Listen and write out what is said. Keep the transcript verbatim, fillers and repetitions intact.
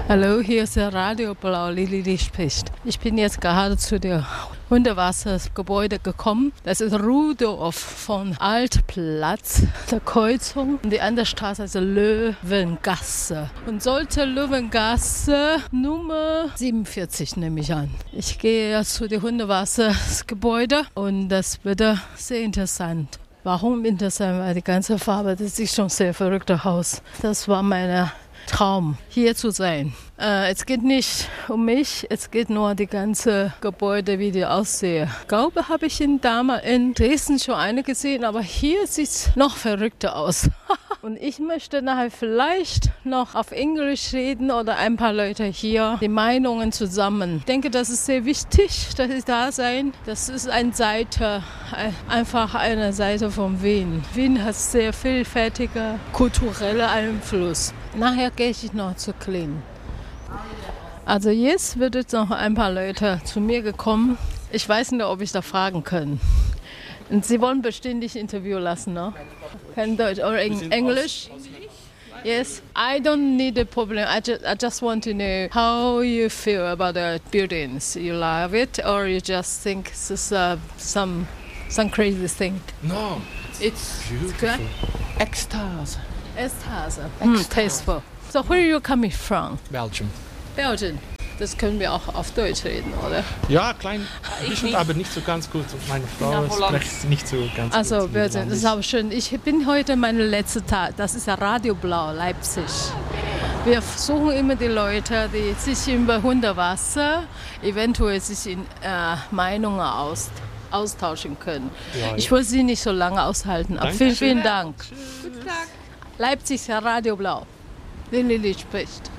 Hallo, hier ist der Radio Blau, Lili spricht. Ich bin jetzt gerade zu der Hundewassergebäude gekommen. Das ist Rudolf von Altplatz, der Kreuzung. Und die andere Straße ist Löwengasse. Und sollte Löwengasse Nummer siebenundvierzig, nehme ich an. Ich gehe jetzt zu dem Hundewassergebäude und das wird sehr interessant. Warum interessant? Weil die ganze Farbe, das sieht schon sehr verrückt aus. Das war mein Traum, hier zu sein. Äh, es geht nicht um mich, es geht nur um die ganze Gebäude, wie die aussehen. Ich glaube, habe ich in, damals in Dresden schon eine gesehen, aber hier sieht es noch verrückter aus. Und ich möchte nachher vielleicht noch auf Englisch reden oder ein paar Leute hier die Meinungen zusammen. Ich denke, das ist sehr wichtig, dass ich da sein. Das ist eine Seite, einfach eine Seite von Wien. Wien hat sehr vielfältiger kultureller Einfluss. Nachher gehe ich noch zu Klein. Also jetzt wird jetzt noch ein paar Leute zu mir gekommen. Ich weiß nicht, ob ich da fragen kann. Und sie wollen bestimmt nicht Interview lassen, ne? Kein Deutsch oder Englisch? Yes, I don't need a problem. I just, I just want to know how you feel about the buildings. You love it, or you just think this is uh, some some crazy thing? No, it's beautiful. Ecstasy. Ecstasy. Mm, tasteful. So where are you coming from? Belgium. Belgium. Das können wir auch auf Deutsch reden, oder? Ja, klein bisschen, aber nicht so ganz gut. Meine Frau spricht nicht so ganz also, gut. Also, das ist auch schön. Ich bin heute mein letzter Tag. Das ist ja Radio Blau, Leipzig. Wir suchen immer die Leute, die sich über Hundewasser eventuell sich in äh, Meinungen aus, austauschen können. Ja, ich will Sie nicht so lange aushalten. Aber vielen, vielen Dank. Tschüss. Guten Tag. Leipzig, Radio Blau. Lili spricht.